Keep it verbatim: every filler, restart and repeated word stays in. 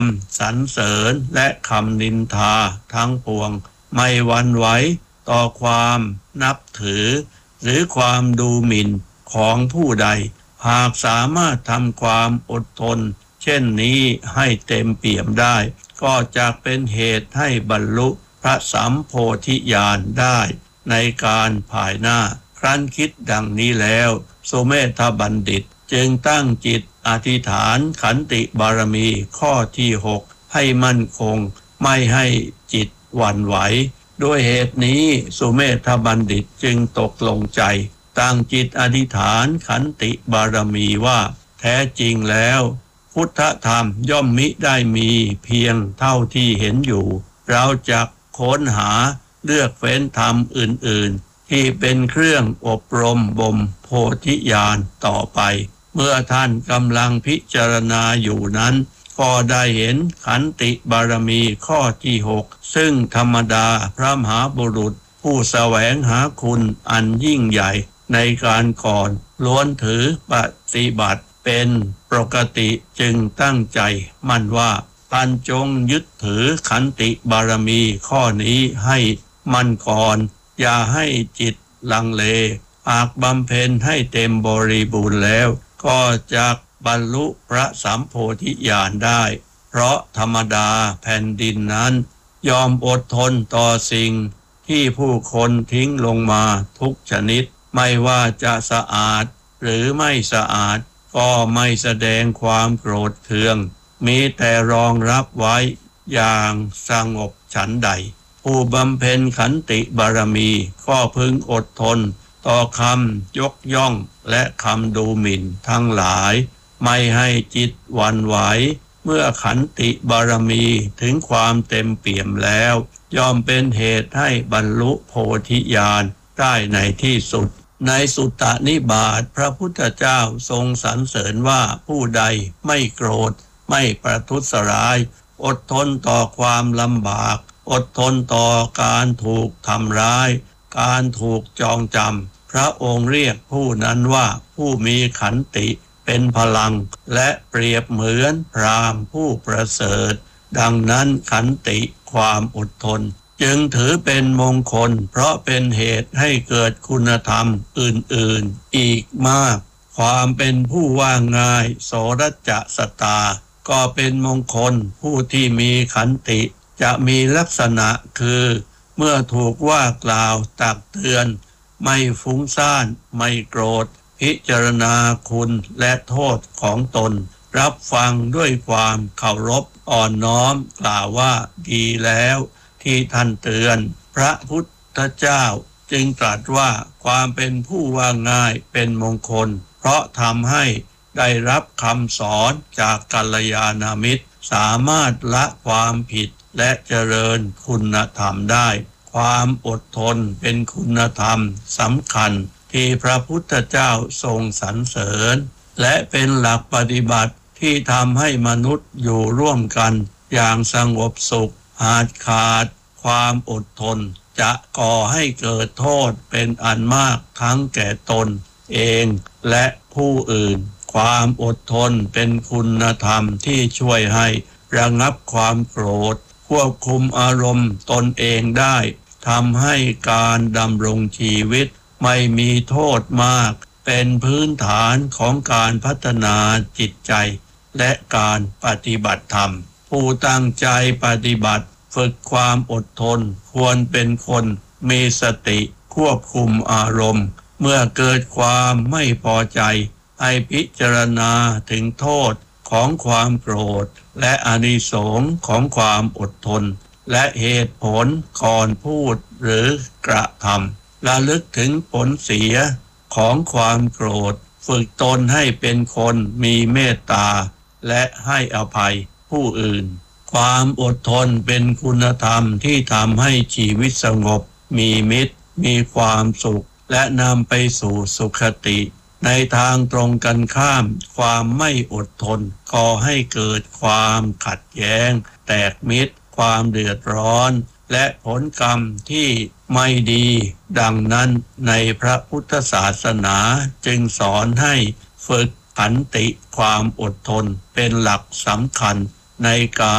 สรรเสริญและคำนินทาทั้งปวงไม่หวั่นไหวต่อความนับถือหรือความดูหมิ่นของผู้ใดหากสามารถทำความอดทนเช่นนี้ให้เต็มเปี่ยมได้ก็จะเป็นเหตุให้บรรลุพระสัมโพธิญาณได้ในการภายหน้าครั้นคิดดังนี้แล้วสุเมธบัณฑิตจึงตั้งจิตอธิษฐานขันติบารมีข้อที่หกให้มั่นคงไม่ให้จิตหวั่นไหวด้วยเหตุนี้สุเมธบัณฑิตจึงตกลงใจตั้งจิตอธิษฐานขันติบารมีว่าแท้จริงแล้วพุทธธรรมย่อมมิได้มีเพียงเท่าที่เห็นอยู่เราจะค้นหาเลือกเฟ้นธรรมอื่นๆที่เป็นเครื่องอบรมบ่มโพธิญาณต่อไปเมื่อท่านกำลังพิจารณาอยู่นั้นก็ได้เห็นขันติบารมีข้อที่หกซึ่งธรรมดาพระมหาบุรุษผู้แสวงหาคุณอันยิ่งใหญ่ในการก่อนล้วนถือปฏิบัติเป็นปกติจึงตั้งใจมั่นว่าท่านจงยึดถือขันติบารมีข้อนี้ให้มั่นก่อนอย่าให้จิตลังเลหากบำเพ็ญให้เต็มบริบูรณ์แล้วก็จะบรรลุพระสัมโพธิญาณได้เพราะธรรมดาแผ่นดินนั้นยอมอดทนต่อสิ่งที่ผู้คนทิ้งลงมาทุกชนิดไม่ว่าจะสะอาดหรือไม่สะอาดก็ไม่แสดงความโกรธเคืองมีแต่รองรับไว้อย่างสงบฉันใดผู้บำเพ็ญขันติบารมีก็พึงอดทนต่อคำยกย่องและคำดูหมิ่นทั้งหลายไม่ให้จิตหวั่นไหวเมื่อขันติบารมีถึงความเต็มเปี่ยมแล้วย่อมเป็นเหตุให้บรรลุโพธิญาณได้ในที่สุดในสุตตนิบาตพระพุทธเจ้าทรงสรรเสริญว่าผู้ใดไม่โกรธไม่ประทุษร้ายอดทนต่อความลำบากอดทนต่อการถูกทำร้ายการถูกจองจำพระองค์เรียกผู้นั้นว่าผู้มีขันติเป็นพลังและเปรียบเหมือนพราหมณ์ผู้ประเสริฐดังนั้นขันติความอดทนจึงถือเป็นมงคลเพราะเป็นเหตุให้เกิดคุณธรรมอื่นๆอีกมากความเป็นผู้ว่าง่ายโสรจสตาก็เป็นมงคลผู้ที่มีขันติจะมีลักษณะคือเมื่อถูกว่ากล่าวตักเตือนไม่ฟุ้งซ่านไม่โกรธพิจารณาคุณและโทษของตนรับฟังด้วยความเคารพอ่อนน้อมกล่าวว่าดีแล้วที่ท่านเตือนพระพุทธเจ้าจึงตรัสว่าความเป็นผู้ว่าง่ายเป็นมงคลเพราะทำให้ได้รับคำสอนจากกัลยาณมิตรสามารถละความผิดและเจริญคุณธรรมได้ความอดทนเป็นคุณธรรมสำคัญที่พระพุทธเจ้าทรงสรรเสริญและเป็นหลักปฏิบัติที่ทำให้มนุษย์อยู่ร่วมกันอย่างสงบสุขหากขาดความอดทนจะก่อให้เกิดโทษเป็นอันมากทั้งแก่ตนเองและผู้อื่นความอดทนเป็นคุณธรรมที่ช่วยให้ระงับความโกรธควบคุมอารมณ์ตนเองได้ทำให้การดำรงชีวิตไม่มีโทษมากเป็นพื้นฐานของการพัฒนาจิตใจและการปฏิบัติธรรมผู้ตั้งใจปฏิบัติฝึกความอดทนควรเป็นคนมีสติควบคุมอารมณ์เมื่อเกิดความไม่พอใจให้พิจารณาถึงโทษของความโกรธและอานิสงส์ของความอดทนและเหตุผลก่อนพูดหรือกระทำระลึกถึงผลเสียของความโกรธฝึกตนให้เป็นคนมีเมตตาและให้อภัยผู้อื่นความอดทนเป็นคุณธรรมที่ทำให้ชีวิตสงบมีมิตรมีความสุขและนำไปสู่สุขติในทางตรงกันข้ามความไม่อดทนก่อให้เกิดความขัดแย้งแตกมิตรความเดือดร้อนและผลกรรมที่ไม่ดีดังนั้นในพระพุทธศาสนาจึงสอนให้ฝึกขันติความอดทนเป็นหลักสำคัญในการ